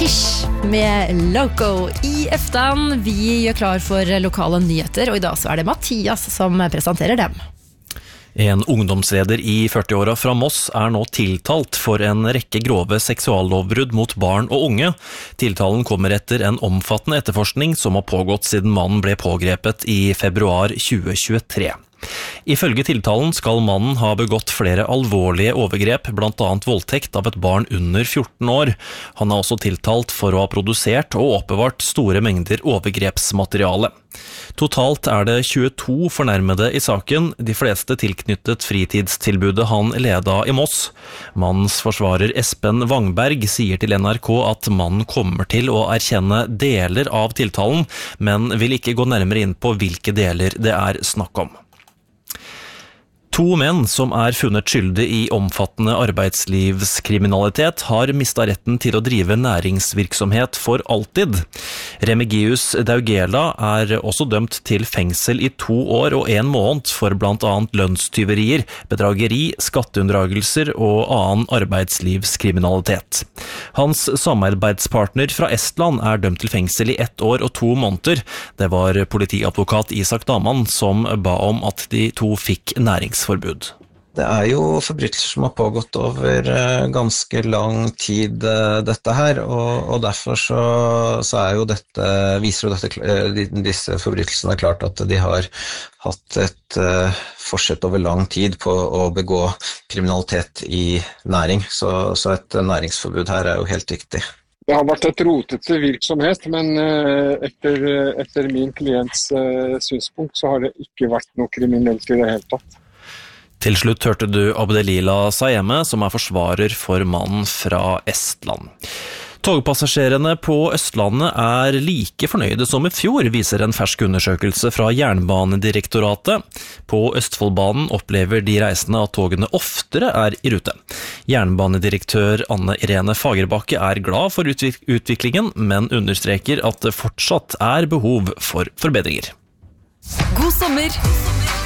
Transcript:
Ish med Loco i eftan. Vi gjør klar for lokale nyheter, og i dag så det Mathias som presenterer dem. En ungdomsleder i 40-åra fra Moss nå tiltalt for en rekke grove seksuallovbrudd mot barn og unge. Tiltalen kommer etter en omfattende etterforskning som har pågått siden mannen ble pågrepet i februar 2023. Ifølge tiltalen skal mannen ha begått flere alvorlige overgrep, blant annet voldtekt av et barn under 14 år. Han er også tiltalt for å ha produsert og oppbevart store mengder overgrepsmateriale. Totalt det 22 fornærmede i saken, de fleste tilknyttet fritidstilbudet han leda i Moss. Mannens forsvarer Espen Wangberg sier til NRK at mannen kommer til å erkjenne deler av tiltalen, men vil ikke gå nærmere inn på hvilke deler det snakk om. 2 menn som funnet skyldig i omfattende arbeidslivskriminalitet har mistet retten til å drive næringsvirksomhet for alltid. Remigius Daugela også dømt til fengsel i 2 år og 1 måned for blant annet lønnstyverier, bedrageri, skatteunndragelser og annen arbeidslivskriminalitet. Hans samarbeidspartner fra Estland dømt til fengsel i 1 år og 2 måneder. Det var politiadvokat Isak Daman som ba om at de 2 fikk næringsforbud. Det jo forbrytelser som har pågått over ganske lang tid, dette her, og derfor så jo dette, viser jo disse forbrytelsene klart at de har hatt et forsett over lang tid på å begå kriminalitet i næring, så et næringsforbud her jo helt riktig. Det har vært et rotete virksomhet, men etter min klients synspunkt så har det ikke vært noe kriminelt i det hele tatt. Til slutt hørte du Abdelila Sayeme, som forsvarer for mannen fra Estland. Togpassasjerene på Østlandet like fornøyde som i fjor, viser en fersk undersøkelse fra Jernbanedirektoratet. På Østfoldbanen opplever de reisende at togene oftere i rute. Jernbanedirektør Anne Irene Fagerbakke glad for utviklingen, men understreker at det fortsatt behov for forbedringer. God sommer!